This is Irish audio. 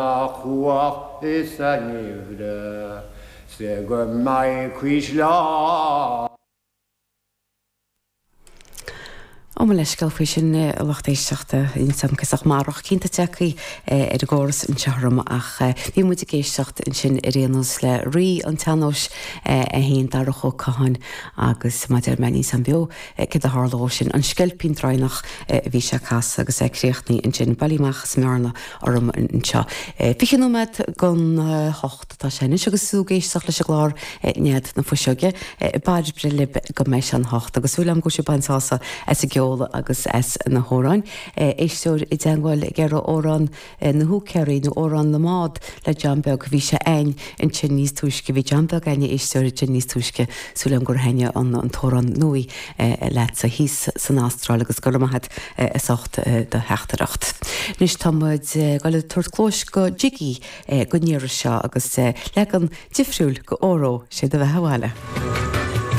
Chuach is a niude, se go mai cuislá. Om leis gal fao sin lechtéisteachta in samcasach marach cinnta techaí ar a gáras an tearm ach bhí muid a géisteacht in sin a réanos le rí an teanós a héon darach ó cahan agus maidir mení san bio cid a háló sin an scelpín dreinach bhí se cas agus écréochtnaí in sin bailímachchas mearna orm an seo. Bhí nóid gon hocht tá sin agus sú géisteach leis a glár nead na fuiseoge baidir brilib go mééis an hocht agus bhfuil am go sé bantása as a geol agus es na hóráin. Éistúir I dangháil gur órán na húceirí nó órán na mád le Jambeg bhí se ein in sin níos túisce bhí Jambeg aine éistúir sin níos túisce súlam gur heine an tórán nuí leit sa híos san Ástráil agus go maithad socht de heachtareacht. Nis táid gáil tuairclós go jiggy go níir seo agus le an difriúil go óró sé do bheith haháile.